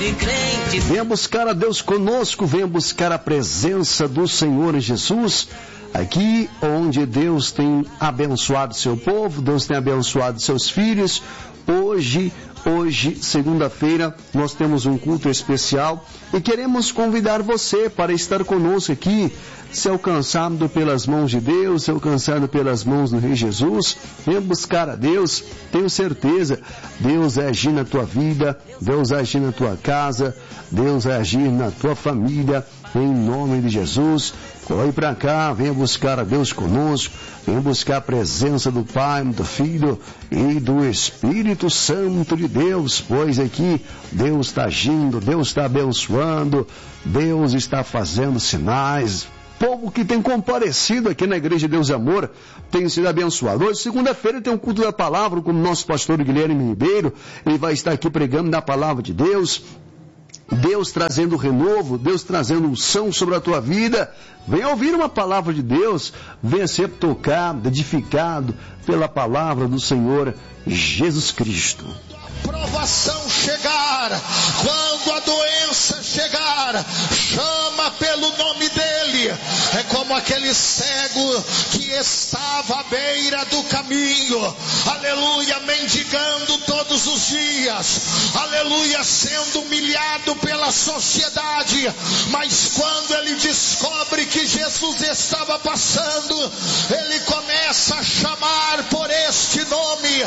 de crentes. Venha buscar a Deus conosco, venha buscar a presença do Senhor Jesus, aqui onde Deus tem abençoado seu povo, Deus tem abençoado seus filhos. Hoje, segunda-feira, nós temos um culto especial e queremos convidar você para estar conosco aqui, ser alcançado pelas mãos de Deus, ser alcançado pelas mãos do Rei Jesus. Venha buscar a Deus, tenho certeza, Deus vai agir na tua vida, Deus vai agir na tua casa, Deus vai agir na tua família, em nome de Jesus. Corre para cá, venha buscar a Deus conosco, venha buscar a presença do Pai, do Filho e do Espírito Santo de Deus, pois aqui Deus está agindo, Deus está abençoando, Deus está fazendo sinais. Povo que tem comparecido aqui na Igreja de Deus e Amor tem sido abençoado. Hoje, segunda-feira, tem um culto da palavra com o nosso pastor Guilherme Ribeiro. Ele vai estar aqui pregando da palavra de Deus. Deus trazendo renovo, Deus trazendo unção sobre a tua vida. Venha ouvir uma palavra de Deus, venha ser tocado, edificado pela palavra do Senhor Jesus Cristo. Provação chegar, quando a doença chegar, chama pelo nome dele. É como aquele cego que estava à beira do caminho, aleluia, mendigando todos os dias, aleluia, sendo humilhado pela sociedade, mas quando ele descobre que Jesus estava passando, ele começa a chamar por este nome: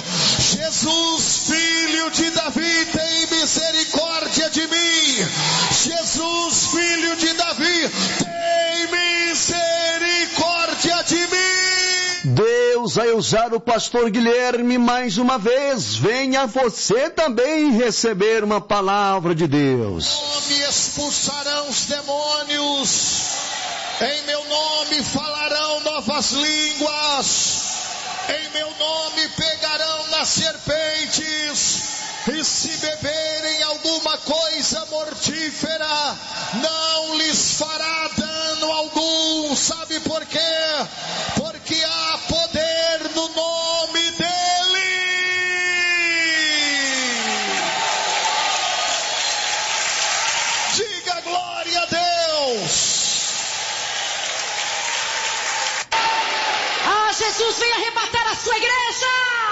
Jesus, Filho de Davi, tem misericórdia de mim. Jesus, Filho de Davi, tem misericórdia de mim. Deus vai usar o pastor Guilherme mais uma vez. Venha você também receber uma palavra de Deus. Em meu nome expulsarão os demônios, em meu nome falarão novas línguas, em meu nome pegarão nas serpentes, e se beberem alguma coisa mortífera, não lhes fará dano algum. Sabe por quê? Porque há poder no nome dele. Diga glória a Deus. Ah, Jesus vem arrebatar a sua igreja.